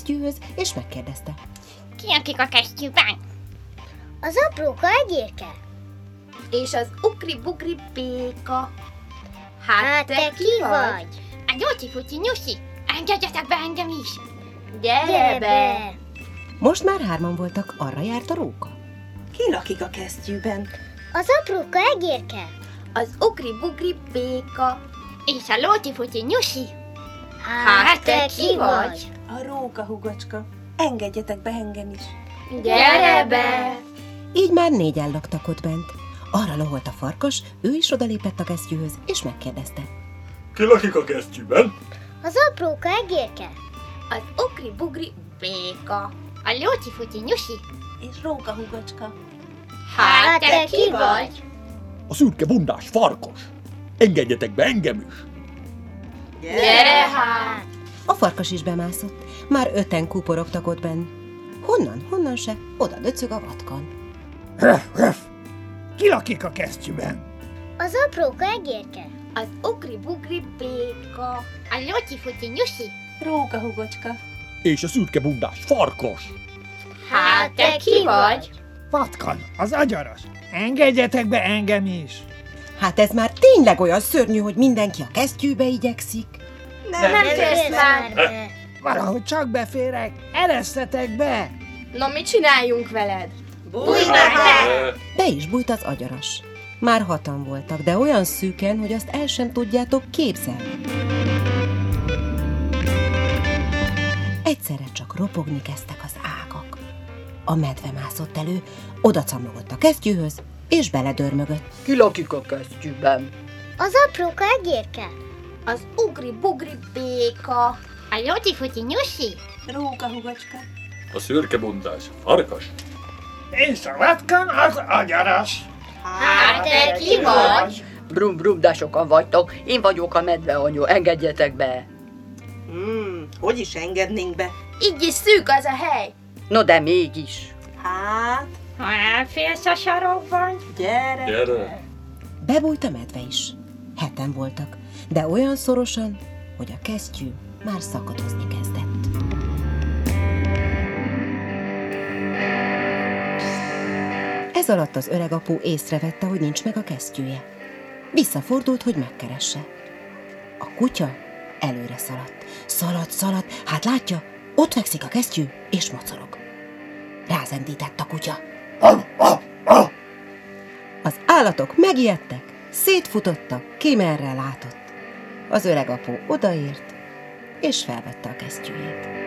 kesztyűhöz, és megkérdezte. Ki akik a kesztyűben? Az apróka egérke. És az ugri-bugri béka. Hát te ki vagy? A gyógyi-futyi nyusi. Engedjetek be engem is. Gyere be! Most már 3-an voltak, arra járt a róka. Ki lakik a kesztyűben? Az apróka egérke. Az ugri-bugri béka. És a lóti-futyi nyusi. Hát te ki vagy? A róka hugocska. Engedjetek be engem is. Gyere be! Így már 4-en laktak ott bent. Arra loholt a farkas, ő is odalépett a kesztyűhöz, és megkérdezte. Ki lakik a kesztyűben? Az apróka egérke. Az ugri-bugri béka. A lóti-futyi nyusi. És róka hugocska. Hát te ki vagy? A szürke bundás farkas. Engedjetek be engem is. Gyere hát! A farkas is bemászott. Már 5-en kuporogtak ott benn. Honnan se, oda döcög a vatkan. Ki lakik a kesztyűben? Az apróka egérke. Az ugri-bugri béka. A lóti-futyi nyusi. Róka hugocska. És a szürke bundás farkas. Hát te ki vagy? Vatkan, az agyaras. Engedjetek be engem is. Hát ez már tényleg olyan szörnyű, hogy mindenki a kesztyűbe igyekszik. Nem férsz már be. Valahogy csak beférek. Eresztetek be. Na, mit csináljunk veled? Bújj be! Be is bújt az agyaras. Már 6-an voltak, de olyan szűken, hogy azt el sem tudjátok képzelni. Egyszerre csak ropogni kezdtek az ágak. A medve mászott elő, odacamlogott a kesztyűhöz, és beledörmögött. Ki lakik a kesztyűben? Az apróka egérke. Az ugri-bugri béka. A lóti-futyi nyusi. Róka hugocska. A szürke bundás farkas. És a vatkan az agyaras. Hát te ki vagy? Brum, de sokan vagytok. Én vagyok a medveanyó, engedjetek be. Hogy is engednénk be? Így is szűk az a hely. No de mégis. Hát, Ha elfélsz a sarokban. gyere! Gyere! Bebújt a medve is. 7-en voltak, de olyan szorosan, hogy a kesztyű már szakadozni kezdett. Ez alatt az öreg apu észrevette, hogy nincs meg a kesztyűje. Visszafordult, hogy megkeresse. A kutya előre szaladt, hát látja, ott fekszik a kesztyű, és mocorog. Rázendített a kutya. Az állatok megijedtek, szétfutottak, ki merre látott. Az öreg apu odaért, és felvette a kesztyűjét.